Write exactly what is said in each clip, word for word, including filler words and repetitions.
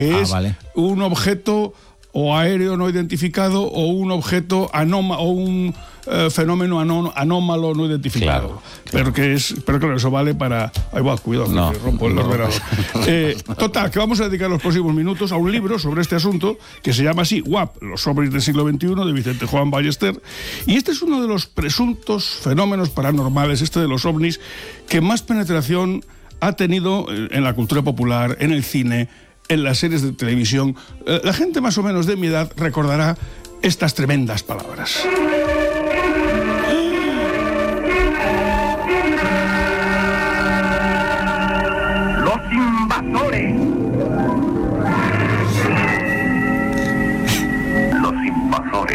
Es ah, vale. un objeto o aéreo no identificado o un objeto anómalo o un eh, fenómeno anó anómalo no identificado. Claro, claro. Pero que es, pero claro, eso vale para. Ahí va, cuidado, no, que rompo el no. ordenador. Eh, total, que vamos a dedicar los próximos minutos a un libro sobre este asunto que se llama así, U A P, los ovnis del siglo veintiuno, de Vicente Juan Ballester. Y este es uno de los presuntos fenómenos paranormales, este de los ovnis, que más penetración ha tenido en la cultura popular, en el cine, en las series de televisión. La gente más o menos de mi edad recordará estas tremendas palabras. Los invasores. Los invasores.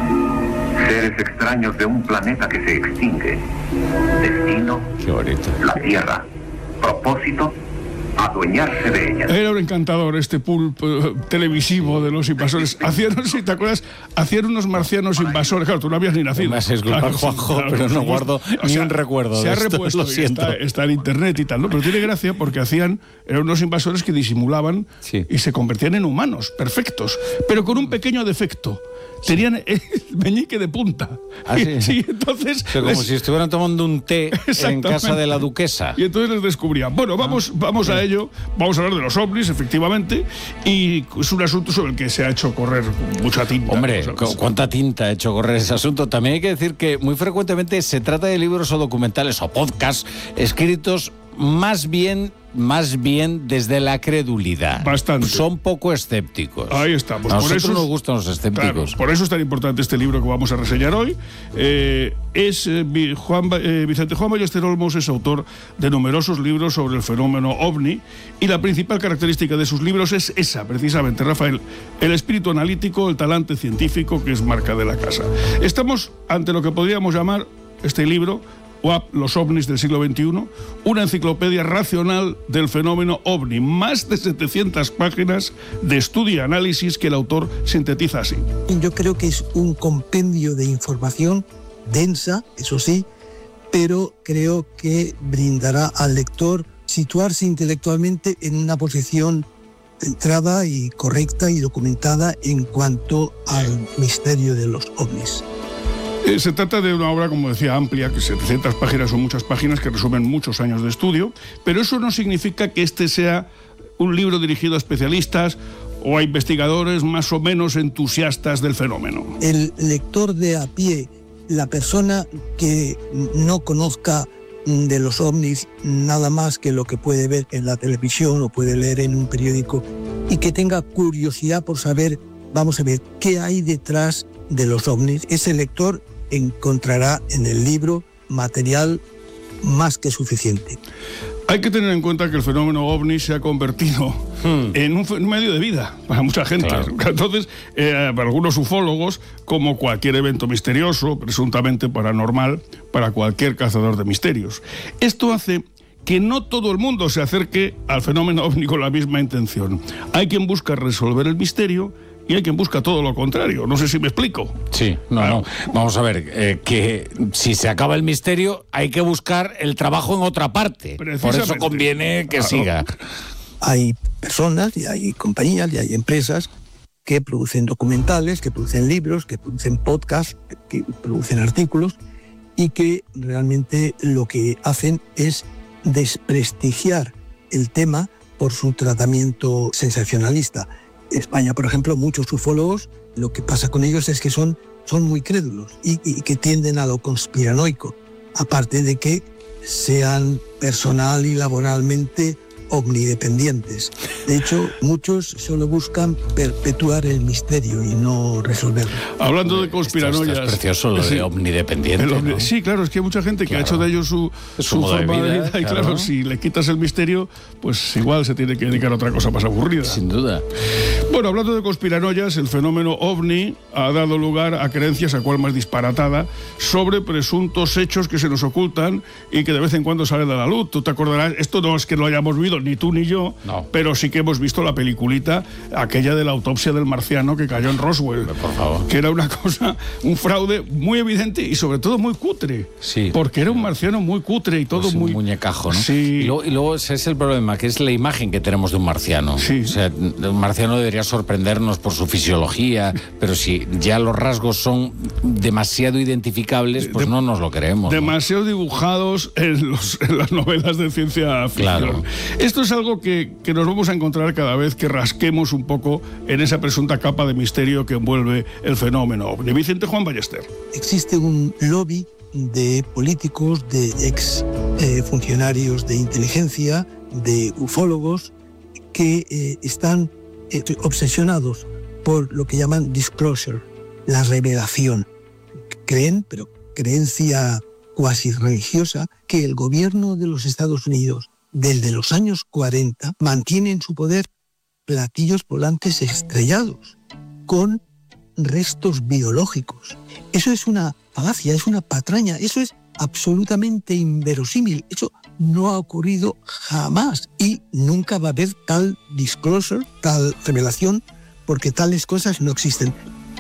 Seres extraños de un planeta que se extingue. Destino. Qué bonito. La Tierra. Propósito. Adueñarse de ella. Era un encantador este pulp uh, televisivo de los invasores. Hacían, si te acuerdas, hacían unos marcianos invasores. Claro, tú no habías ni nacido. Me es culpa, claro, Juanjo, claro, pero no supuesto. guardo O ni sea, un recuerdo se de ha esto, repuesto, lo siento. está, está en internet y tal, ¿no? Pero tiene gracia porque hacían, eran unos invasores que disimulaban sí. y se convertían en humanos, perfectos, pero con un pequeño defecto. Tenían el meñique de punta. ¿Ah, sí? Sí, entonces... O sea, como les... si estuvieran tomando un té en casa de la duquesa. Y entonces les descubrían. Bueno, vamos, ah, vamos sí. a ello. Vamos a hablar de los ovnis, efectivamente. Y es un asunto sobre el que se ha hecho correr mucha tinta. Hombre, ¿cuánta tinta ha hecho correr ese asunto? También hay que decir que muy frecuentemente se trata de libros o documentales o podcasts escritos más bien... más bien desde la credulidad. Bastante. Son poco escépticos. Ahí estamos. A nosotros por eso nos gustan los escépticos. Claro, por eso es tan importante este libro que vamos a reseñar hoy. Eh, es eh, Juan, eh, Vicente Juan Ballester Olmos es autor de numerosos libros sobre el fenómeno ovni y la principal característica de sus libros es esa, precisamente, Rafael, el espíritu analítico, el talante científico que es marca de la casa. Estamos ante lo que podríamos llamar este libro, U A P, los ovnis del siglo veintiuno, una enciclopedia racional del fenómeno ovni, más de setecientas páginas de estudio y análisis que el autor sintetiza así. Yo creo que es un compendio de información densa, eso sí, pero creo que brindará al lector situarse intelectualmente en una posición centrada y correcta y documentada en cuanto al misterio de los ovnis. Se trata de una obra, como decía, amplia, que setecientas páginas son muchas páginas que resumen muchos años de estudio, pero eso no significa que este sea un libro dirigido a especialistas o a investigadores más o menos entusiastas del fenómeno. El lector de a pie, la persona que no conozca de los ovnis nada más que lo que puede ver en la televisión o puede leer en un periódico y que tenga curiosidad por saber, vamos a ver, qué hay detrás de los ovnis, ese lector encontrará en el libro material más que suficiente. Hay que tener en cuenta que el fenómeno ovni se ha convertido hmm. en un, un medio de vida para mucha gente. Claro. Entonces, eh, para algunos ufólogos, como cualquier evento misterioso, presuntamente paranormal, para cualquier cazador de misterios. Esto hace que no todo el mundo se acerque al fenómeno ovni con la misma intención. Hay quien busca resolver el misterio y hay quien busca todo lo contrario. No sé si me explico. Sí, no, ah. no. Vamos a ver, eh, que si se acaba el misterio hay que buscar el trabajo en otra parte. Por eso conviene que claro. siga. Hay personas y hay compañías y hay empresas que producen documentales, que producen libros, que producen podcasts, que producen artículos y que realmente lo que hacen es desprestigiar el tema por su tratamiento sensacionalista. En España, por ejemplo, muchos ufólogos, lo que pasa con ellos es que son, son muy crédulos y, y que tienden a lo conspiranoico, aparte de que sean personal y laboralmente omnidependientes. De hecho, muchos solo buscan perpetuar el misterio y no resolverlo. Hablando de conspiranoias... Esto es precioso lo sí, de omnidependiente, el omni... ¿no? Sí, claro, es que hay mucha gente que claro. ha hecho de ello su, su, su forma de vida, de vida y claro. claro, si le quitas el misterio, pues igual se tiene que dedicar a otra cosa más aburrida. Sin duda. Bueno, hablando de conspiranoias, el fenómeno ovni ha dado lugar a creencias, a cual más disparatada, sobre presuntos hechos que se nos ocultan y que de vez en cuando salen a la luz. Tú te acordarás, esto no es que lo hayamos vivido visto, ni tú ni yo, no. pero sí que hemos visto la peliculita, aquella de la autopsia del marciano que cayó en Roswell. Por favor. Que era una cosa, un fraude muy evidente y sobre todo muy cutre. Sí. Porque era un marciano muy cutre y todo pues muy... un muñecajo, ¿no? Sí. Y luego, y luego ese es el problema, que es la imagen que tenemos de un marciano. Sí. O sea, un marciano debería sorprendernos por su fisiología, pero si ya los rasgos son demasiado identificables, pues de, no nos lo creemos. Demasiado ¿no? dibujados en, los, en las novelas de ciencia ficción. Claro. Esto es algo que, que nos vamos a encontrar cada vez que rasquemos un poco en esa presunta capa de misterio que envuelve el fenómeno ovni. Vicente Juan Ballester. Existe un lobby de políticos, de ex eh, funcionarios de inteligencia, de ufólogos, que eh, están eh, obsesionados por lo que llaman disclosure, la revelación. Creen, pero creencia cuasi religiosa, que el gobierno de los Estados Unidos, desde los años cuarenta, mantiene en su poder platillos volantes estrellados con restos biológicos. Eso es una falacia, es una patraña, eso es absolutamente inverosímil. Eso no ha ocurrido jamás y nunca va a haber tal disclosure, tal revelación, porque tales cosas no existen.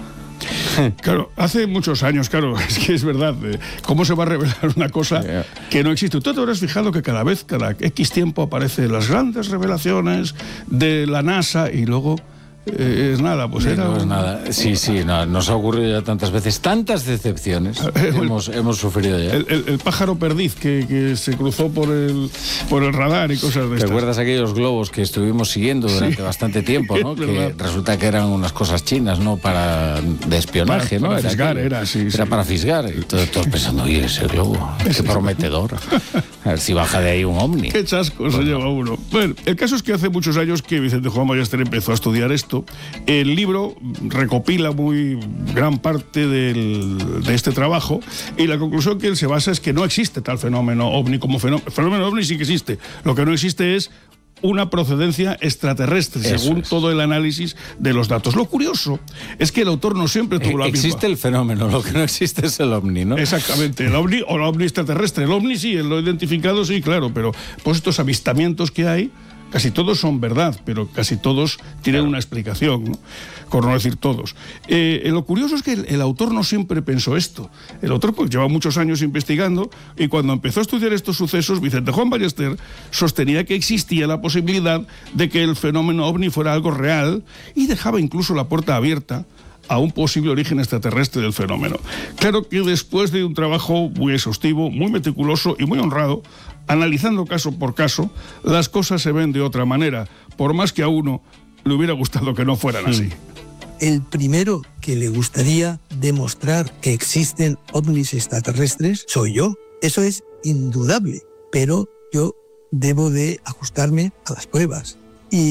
Claro, hace muchos años, claro, es que es verdad, eh, ¿cómo se va a revelar una cosa que no existe? Tú te habrás fijado que cada vez, cada X tiempo aparecen las grandes revelaciones de la NASA y luego... Eh, es nada, pues era... No es nada. Sí, sí, no, nos ha ocurrido ya tantas veces, tantas decepciones hemos, hemos sufrido ya. El, el, el pájaro perdiz que, que se cruzó por el, por el radar y cosas de estas. ¿Te acuerdas aquellos globos que estuvimos siguiendo durante sí. bastante tiempo, ¿no? Que resulta que eran unas cosas chinas, ¿no? Para de espionaje, para, ¿no? Para era fisgar, que, era, sí. Era sí. para fisgar. Y todos, todos pensando, oye, ese globo, qué prometedor. A ver si baja de ahí un ovni. Qué chasco bueno. se lleva uno. Bueno, el caso es que hace muchos años que Vicente Juan Ballester empezó a estudiar esto. El libro recopila muy gran parte del, de este trabajo y la conclusión que él se basa es que no existe tal fenómeno ovni como fenómeno. Fenómeno ovni sí que existe. Lo que no existe es una procedencia extraterrestre, Eso según es. todo el análisis de los datos. Lo curioso es que el autor no siempre tuvo eh, la misma... Existe el fenómeno, lo que no existe es el ovni, ¿no? Exactamente, el ovni o el ovni extraterrestre. El ovni sí, lo identificado sí, claro, pero pues estos avistamientos que hay, casi todos son verdad, pero casi todos tienen una explicación, ¿no? Por no decir todos. Eh, lo curioso es que el, el autor no siempre pensó esto. El autor pues, lleva muchos años investigando y cuando empezó a estudiar estos sucesos, Vicente Juan Ballester sostenía que existía la posibilidad de que el fenómeno ovni fuera algo real y dejaba incluso la puerta abierta a un posible origen extraterrestre del fenómeno. Claro que después de un trabajo muy exhaustivo, muy meticuloso y muy honrado, analizando caso por caso, las cosas se ven de otra manera, por más que a uno le hubiera gustado que no fueran sí. así. El primero que le gustaría demostrar que existen ovnis extraterrestres soy yo. Eso es indudable, pero yo debo de ajustarme a las pruebas.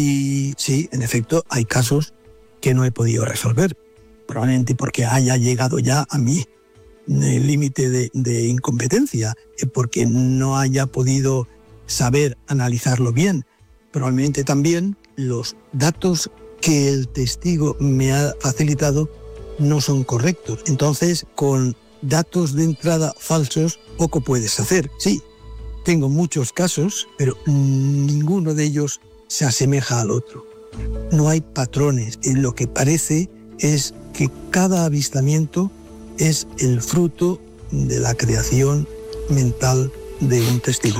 Y sí, en efecto, hay casos que no he podido resolver, probablemente porque haya llegado ya a mí el límite de, de incompetencia, porque no haya podido saber analizarlo bien. Probablemente también los datos que el testigo me ha facilitado no son correctos. Entonces, con datos de entrada falsos, poco puedes hacer. Sí, tengo muchos casos, pero ninguno de ellos se asemeja al otro. No hay patrones. Lo que parece es que cada avistamiento es el fruto de la creación mental de un testigo.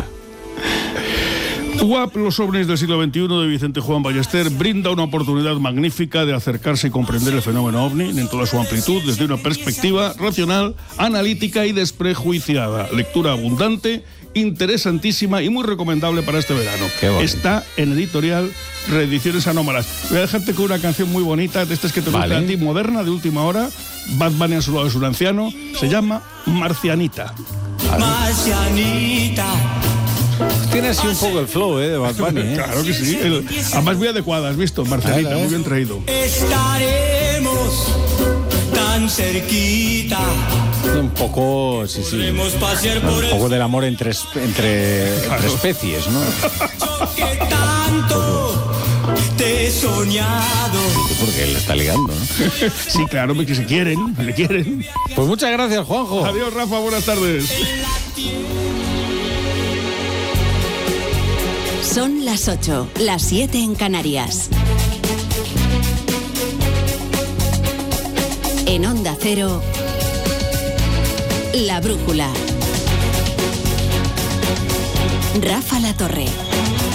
U A P, los ovnis del siglo veintiuno de Vicente Juan Ballester, brinda una oportunidad magnífica de acercarse y comprender el fenómeno ovni en toda su amplitud desde una perspectiva racional, analítica y desprejuiciada. Lectura abundante, interesantísima y muy recomendable para este verano. Está en editorial Reediciones Anómalas. Voy a dejarte con una canción muy bonita, de estas que te gusta a ti, moderna, de última hora. Bad Bunny a su lado es un anciano. Se llama Marcianita. Vale. Marcianita. Tiene así un poco el flow, ¿eh? De Bad Bunny, ¿eh? Claro que sí. El, además muy adecuada, ¿has visto? Marcianita, muy bien traído. Estaremos tan cerquita. Un poco, sí, sí. Un poco del amor entre, entre, claro. entre especies, ¿no? Que tanto te he soñado. Porque él está ligando, ¿no? Sí, claro, porque se quieren, le quieren. Pues muchas gracias, Juanjo. Adiós, Rafa, buenas tardes. Son las ocho, las siete en Canarias. En Onda Cero, La Brújula. Rafa La Torre.